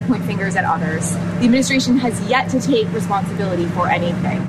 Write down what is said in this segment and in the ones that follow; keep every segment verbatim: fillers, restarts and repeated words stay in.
point fingers at others. The administration has yet to take responsibility for anything.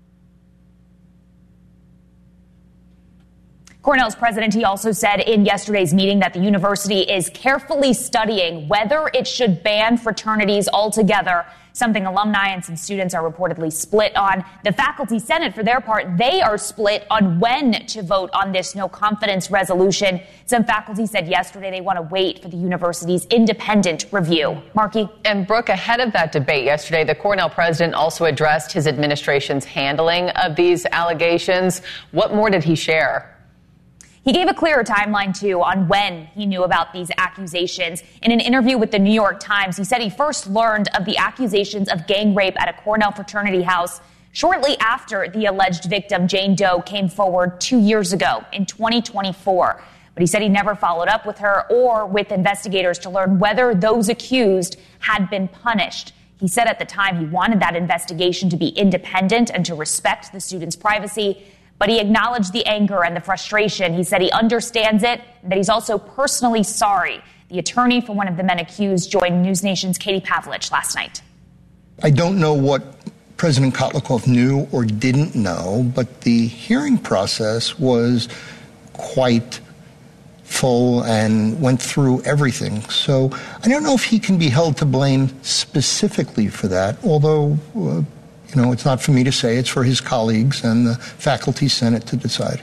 Cornell's president, he also said in yesterday's meeting that the university is carefully studying whether it should ban fraternities altogether, something alumni and some students are reportedly split on. The faculty senate, for their part, they are split on when to vote on this no confidence resolution. Some faculty said yesterday they want to wait for the university's independent review. Marky? And Brooke, ahead of that debate yesterday, the Cornell president also addressed his administration's handling of these allegations. What more did he share? He gave a clearer timeline, too, on when he knew about these accusations. In an interview with the New York Times, he said he first learned of the accusations of gang rape at a Cornell fraternity house shortly after the alleged victim, Jane Doe, came forward two years ago in twenty twenty-four. But he said he never followed up with her or with investigators to learn whether those accused had been punished. He said at the time he wanted that investigation to be independent and to respect the students' privacy. But he acknowledged the anger and the frustration. He said he understands it, and that he's also personally sorry. The attorney for one of the men accused joined News Nation's Katie Pavlich last night. I don't know what President Kotlikov knew or didn't know, but the hearing process was quite full and went through everything. So I don't know if he can be held to blame specifically for that, although uh, You know, it's not for me to say, it's for his colleagues and the faculty senate to decide.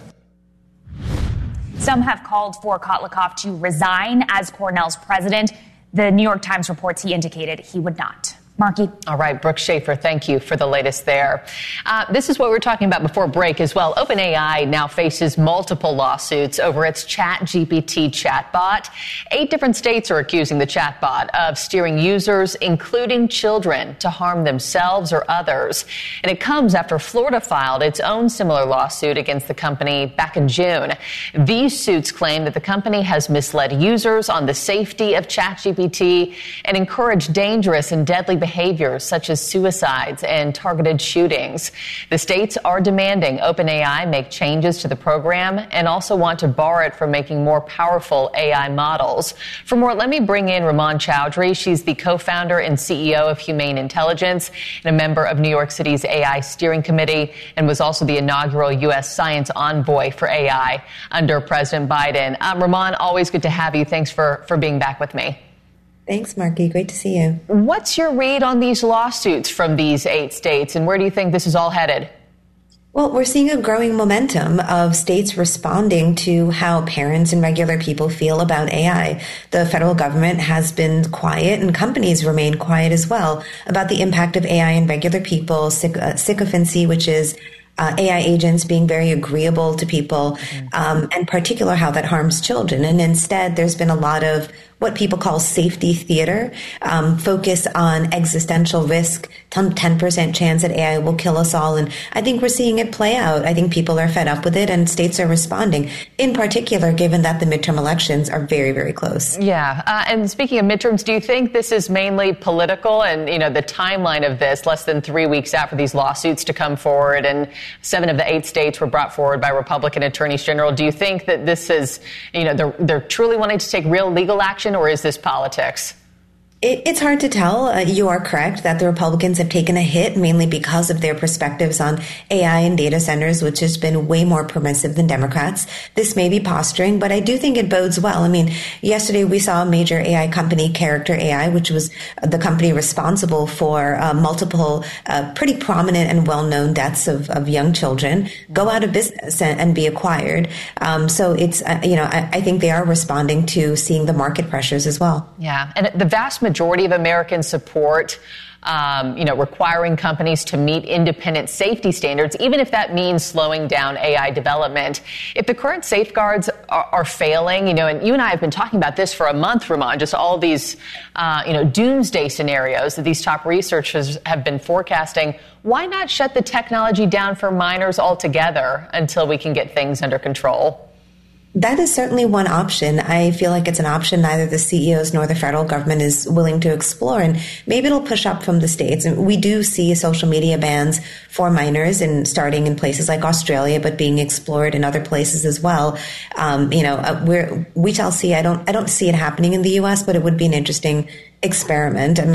Some have called for Kotlikov to resign as Cornell's president. The New York Times reports he indicated he would not. Marky? All right, Brooke Schaefer, thank you for the latest there. Uh, this is what we were talking about before break as well. OpenAI now faces multiple lawsuits over its ChatGPT chatbot. Eight different states are accusing the chatbot of steering users, including children, to harm themselves or others. And it comes after Florida filed its own similar lawsuit against the company back in June. These suits claim that the company has misled users on the safety of ChatGPT and encouraged dangerous and deadly behaviors such as suicides and targeted shootings. The states are demanding OpenAI make changes to the program and also want to bar it from making more powerful A I models. For more, let me bring in Raman Chowdhury. She's the co-founder and C E O of Humane Intelligence and a member of New York City's A I Steering Committee and was also the inaugural U S Science Envoy for A I under President Biden. Um, Raman, always good to have you. Thanks for, for being back with me. Thanks, Marky. Great to see you. What's your read on these lawsuits from these eight states, and where do you think this is all headed? Well, we're seeing a growing momentum of states responding to how parents and regular people feel about A I. The federal government has been quiet, and companies remain quiet as well, about the impact of A I on regular people, syc- uh, sycophancy, which is Uh, A I agents being very agreeable to people, um, and particular how that harms children. And instead, there's been a lot of what people call safety theater, um, focus on existential risk, ten percent chance that A I will kill us all. And I think we're seeing it play out. I think people are fed up with it, and states are responding, in particular, given that the midterm elections are very, very close. Yeah. Uh, and speaking of midterms, do you think this is mainly political? And, you know, the timeline of this, less than three weeks out for these lawsuits to come forward, and seven of the eight states were brought forward by Republican attorneys general. Do you think that this is, you know, they're, they're truly wanting to take real legal action, or is this politics? It, it's hard to tell. Uh, you are correct that the Republicans have taken a hit mainly because of their perspectives on A I and data centers, which has been way more permissive than Democrats. This may be posturing, but I do think it bodes well. I mean, yesterday we saw a major A I company, Character A I, which was the company responsible for uh, multiple uh, pretty prominent and well-known deaths of, of young children, go out of business and, and be acquired. Um, so it's, uh, you know, I, I think they are responding to seeing the market pressures as well. Yeah. And the vast majority majority of Americans support, um, you know, requiring companies to meet independent safety standards, even if that means slowing down A I development. If the current safeguards are, are failing, you know, and you and I have been talking about this for a month, Raman, just all these, uh, you know, doomsday scenarios that these top researchers have been forecasting. Why not shut the technology down for minors altogether until we can get things under control? That is certainly one option. I feel like it's an option neither the C E Os nor the federal government is willing to explore, and maybe it'll push up from the states. And we do see social media bans for minors, and starting in places like Australia, but being explored in other places as well. Um, you know, uh, we're, we shall see. I don't, I don't see it happening in the U S, but it would be an interesting experiment. I mean,